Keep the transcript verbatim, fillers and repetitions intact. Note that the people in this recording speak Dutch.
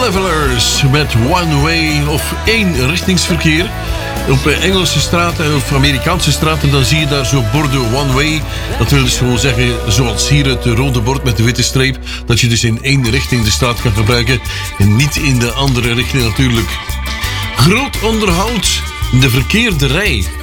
Travelers met One Way of eenrichtingsverkeer. Op Engelse straten of Amerikaanse straten dan zie je daar zo borden One Way. Dat wil dus gewoon zeggen, zoals hier het rode bord met de witte streep, dat je dus in één richting de straat kan gebruiken en niet in de andere richting natuurlijk. Groot onderhoud, de verkeerde rij.